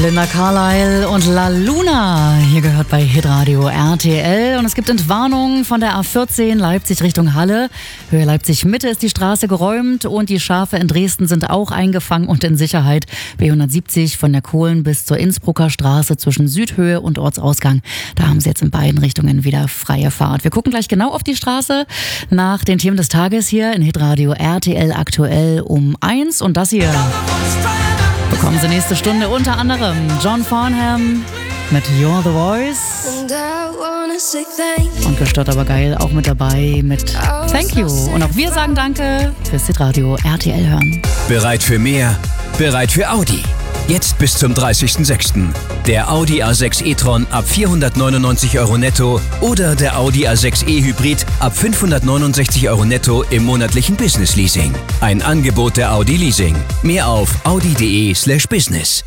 Linda Carlisle und La Luna, hier gehört bei Hitradio RTL. Und es gibt Entwarnungen von der A14 Leipzig Richtung Halle. Höhe Leipzig Mitte ist die Straße geräumt und die Schafe in Dresden sind auch eingefangen und in Sicherheit. B170 von der Kohlen bis zur Innsbrucker Straße zwischen Südhöhe und Ortsausgang. Da haben sie jetzt in beiden Richtungen wieder freie Fahrt. Wir gucken gleich genau auf die Straße nach den Themen des Tages hier in Hitradio RTL aktuell um 1. Und das hier bekommen Sie nächste Stunde unter anderem John Farnham mit You're the Voice und gestört aber geil auch mit dabei mit Thank You. Und auch wir sagen Danke fürs Hitradio RTL hören. Bereit für mehr? Bereit für Audi? Jetzt bis zum 30.06. Der Audi A6 e-tron ab 499 € netto oder der Audi A6 e-Hybrid ab 569 € netto im monatlichen Business-Leasing. Ein Angebot der Audi Leasing. Mehr auf audi.de/business.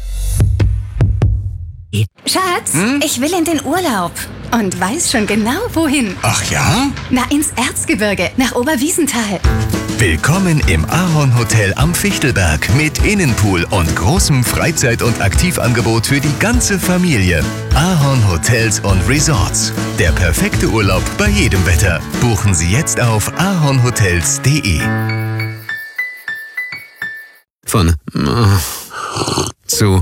Schatz, ich will in den Urlaub und weiß schon genau, wohin. Ach ja? Na, ins Erzgebirge, nach Oberwiesenthal. Willkommen im Ahorn Hotel am Fichtelberg mit Innenpool und großem Freizeit- und Aktivangebot für die ganze Familie. Ahorn Hotels und Resorts. Der perfekte Urlaub bei jedem Wetter. Buchen Sie jetzt auf ahornhotels.de. Von zu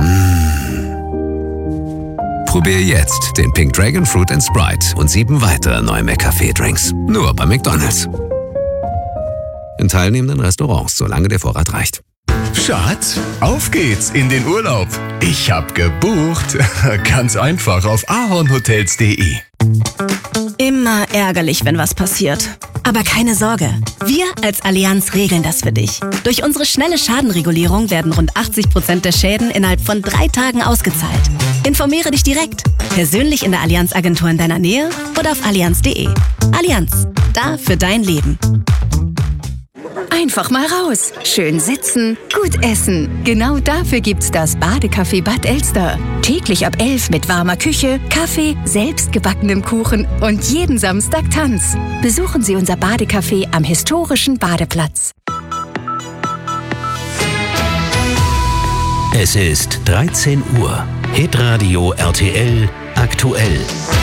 Probier jetzt den Pink Dragon Fruit & Sprite und 7 weitere neue McCafé-Drinks. Nur bei McDonald's. In teilnehmenden Restaurants, solange der Vorrat reicht. Schatz, auf geht's in den Urlaub. Ich hab gebucht. Ganz einfach auf ahornhotels.de. Immer ärgerlich, wenn was passiert. Aber keine Sorge, wir als Allianz regeln das für dich. Durch unsere schnelle Schadenregulierung werden rund 80% der Schäden innerhalb von 3 Tagen ausgezahlt. Informiere dich direkt, persönlich in der Allianz-Agentur in deiner Nähe oder auf allianz.de. Allianz, da für dein Leben. Einfach mal raus. Schön sitzen, gut essen. Genau dafür gibt's das Badecafé Bad Elster. Täglich ab 11 mit warmer Küche, Kaffee, selbstgebackenem Kuchen und jeden Samstag Tanz. Besuchen Sie unser Badecafé am historischen Badeplatz. Es ist 13 Uhr. Hitradio RTL aktuell.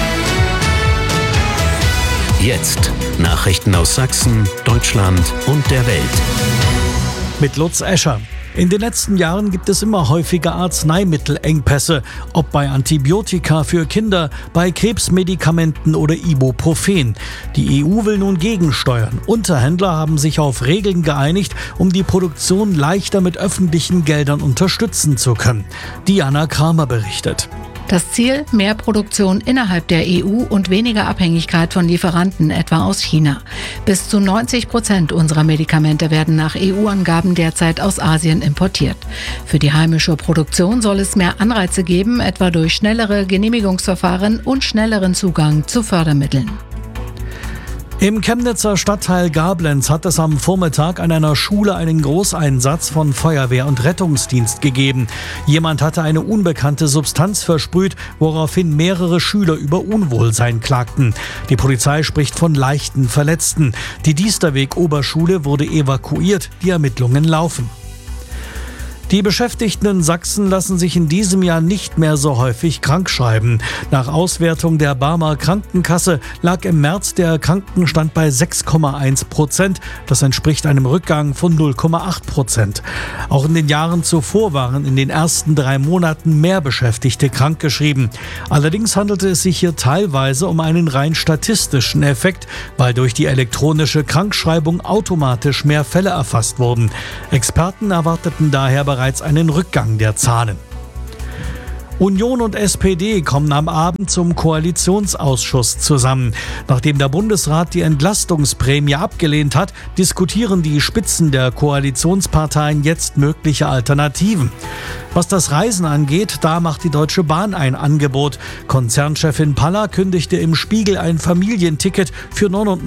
Jetzt Nachrichten aus Sachsen, Deutschland und der Welt. Mit Lutz Escher. In den letzten Jahren gibt es immer häufiger Arzneimittelengpässe, ob bei Antibiotika für Kinder, bei Krebsmedikamenten oder Ibuprofen. Die EU will nun gegensteuern. Unterhändler haben sich auf Regeln geeinigt, um die Produktion leichter mit öffentlichen Geldern unterstützen zu können. Diana Kramer berichtet. Das Ziel: mehr Produktion innerhalb der EU und weniger Abhängigkeit von Lieferanten, etwa aus China. Bis zu 90% unserer Medikamente werden nach EU-Angaben derzeit aus Asien importiert. Für die heimische Produktion soll es mehr Anreize geben, etwa durch schnellere Genehmigungsverfahren und schnelleren Zugang zu Fördermitteln. Im Chemnitzer Stadtteil Gablenz hat es am Vormittag an einer Schule einen Großeinsatz von Feuerwehr und Rettungsdienst gegeben. Jemand hatte eine unbekannte Substanz versprüht, woraufhin mehrere Schüler über Unwohlsein klagten. Die Polizei spricht von leichten Verletzten. Die Diesterweg-Oberschule wurde evakuiert, die Ermittlungen laufen. Die Beschäftigten in Sachsen lassen sich in diesem Jahr nicht mehr so häufig krankschreiben. Nach Auswertung der Barmer Krankenkasse lag im März der Krankenstand bei 6,1%. Das entspricht einem Rückgang von 0,8%. Auch in den Jahren zuvor waren in den ersten 3 Monaten mehr Beschäftigte krankgeschrieben. Allerdings handelte es sich hier teilweise um einen rein statistischen Effekt, weil durch die elektronische Krankschreibung automatisch mehr Fälle erfasst wurden. Experten erwarteten daher bereits einen Rückgang der Zahlen. Union und SPD kommen am Abend zum Koalitionsausschuss zusammen. Nachdem der Bundesrat die Entlastungsprämie abgelehnt hat, diskutieren die Spitzen der Koalitionsparteien jetzt mögliche Alternativen. Was das Reisen angeht, da macht die Deutsche Bahn ein Angebot. Konzernchefin Palla kündigte im Spiegel ein Familienticket für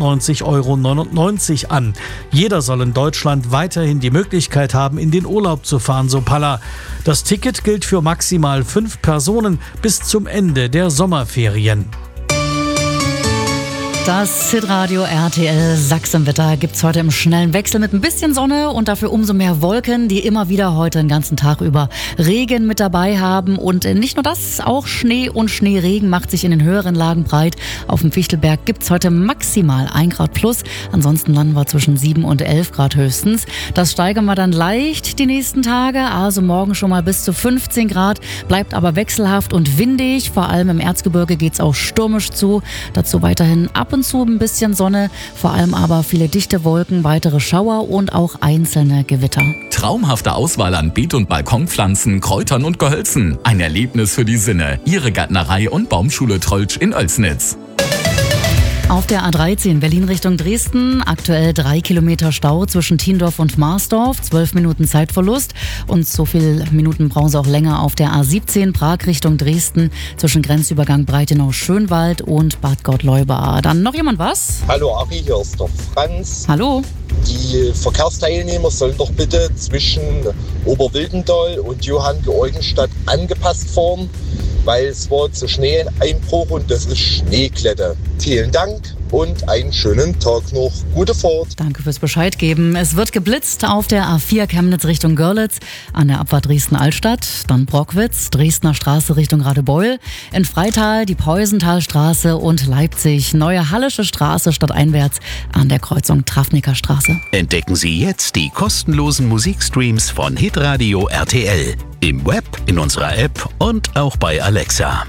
99,99 € an. Jeder soll in Deutschland weiterhin die Möglichkeit haben, in den Urlaub zu fahren, so Palla. Das Ticket gilt für maximal 5 Personen bis zum Ende der Sommerferien. Das Hitradio RTL Sachsenwetter gibt's heute im schnellen Wechsel mit ein bisschen Sonne und dafür umso mehr Wolken, die immer wieder heute den ganzen Tag über Regen mit dabei haben. Und nicht nur das, auch Schnee und Schneeregen macht sich in den höheren Lagen breit. Auf dem Fichtelberg gibt's heute maximal 1 Grad plus. Ansonsten landen wir zwischen 7 und 11 Grad höchstens. Das steigern wir dann leicht die nächsten Tage. Also morgen schon mal bis zu 15 Grad, bleibt aber wechselhaft und windig. Vor allem im Erzgebirge geht's auch stürmisch zu. Dazu weiterhin ab und zu ein bisschen Sonne, vor allem aber viele dichte Wolken, weitere Schauer und auch einzelne Gewitter. Traumhafte Auswahl an Beet- und Balkonpflanzen, Kräutern und Gehölzen. Ein Erlebnis für die Sinne. Ihre Gärtnerei und Baumschule Trolltsch in Oelsnitz. Auf der A13 Berlin Richtung Dresden, aktuell 3 Kilometer Stau zwischen Thiendorf und Marsdorf, 12 Minuten Zeitverlust und so viele Minuten brauchen Sie auch länger auf der A17 Prag Richtung Dresden zwischen Grenzübergang Breitenau-Schönwald und Bad Gott-Leubach. Dann noch jemand was? Hallo Ari, hier ist der Franz. Hallo. Die Verkehrsteilnehmer sollen doch bitte zwischen Oberwildental und Johanngeorgenstadt angepasst fahren, weil es war zu Schneeeinbruch und das ist Schneeglätte. Vielen Dank und einen schönen Tag noch. Gute Fahrt. Danke fürs Bescheid geben. Es wird geblitzt auf der A4 Chemnitz Richtung Görlitz, an der Abfahrt Dresden-Altstadt, dann Brockwitz, Dresdner Straße Richtung Radebeul, in Freital die Peusenthalstraße und Leipzig, Neue Hallische Straße stadteinwärts an der Kreuzung Trafniker Straße. Entdecken Sie jetzt die kostenlosen Musikstreams von Hitradio RTL. Im Web, in unserer App und auch bei Alexa.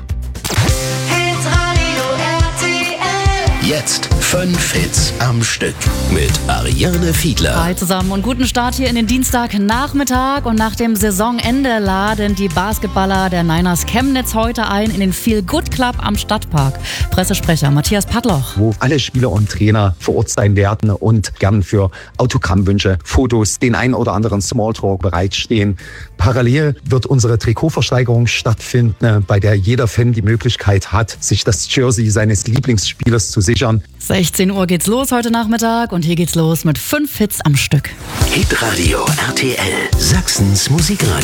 Jetzt 5 Hits am Stück mit Ariane Fiedler. Hi zusammen und guten Start hier in den Dienstagnachmittag. Und nach dem Saisonende laden die Basketballer der Niners Chemnitz heute ein in den Feel Good Club am Stadtpark. Pressesprecher Matthias Padloch. Wo alle Spieler und Trainer vor Ort sein werden und gern für Autogrammwünsche, Fotos, den ein oder anderen Smalltalk bereitstehen. Parallel wird unsere Trikotversteigerung stattfinden, bei der jeder Fan die Möglichkeit hat, sich das Jersey seines Lieblingsspielers zu sichern. 16 Uhr geht's los heute Nachmittag und hier geht's los mit 5 Hits am Stück. Hitradio RTL, Sachsens Musikradio.